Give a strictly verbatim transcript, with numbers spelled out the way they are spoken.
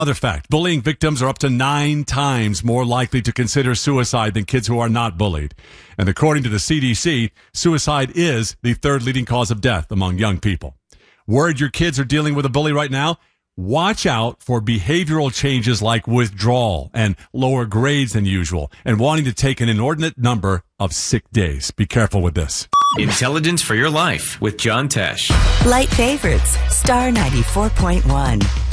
Other fact, bullying victims are up to nine times more likely to consider suicide than kids who are not bullied. And according to the C D C, suicide is the third leading cause of death among young people. Worried your kids are dealing with a bully right now? Watch out for behavioral changes like withdrawal and lower grades than usual and wanting to take an inordinate number of sick days. Be careful with this. Intelligence for your life with John Tesh. Light favorites, Star ninety-four point one.